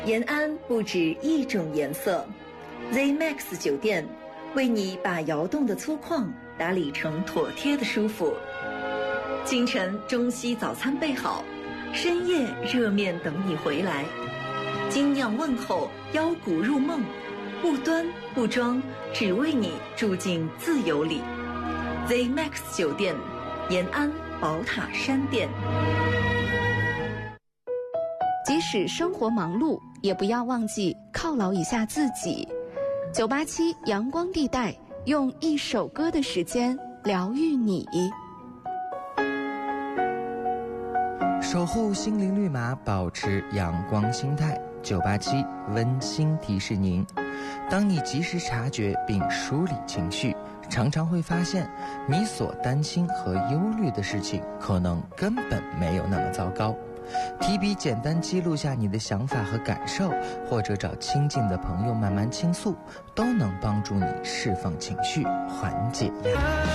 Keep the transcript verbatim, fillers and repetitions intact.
延安不止一种颜色 ，Z Max 酒店为你把窑洞的粗犷打理成妥帖的舒服。清晨中西早餐备好，深夜热面等你回来。精酿问候，腰鼓入梦，不端不装，只为你住进自由里。Z Max 酒店，延安宝塔山店。 即使生活忙碌，也不要忘记犒劳一下自己。九八七阳光地带，用一首歌的时间疗愈你。 守护心灵绿码，保持阳光心态。九八七温馨提示您：当你及时察觉并梳理情绪，常常会发现你所担心和忧虑的事情可能根本没有那么糟糕。提笔简单记录下你的想法和感受，或者找亲近的朋友慢慢倾诉，都能帮助你释放情绪，缓解压力。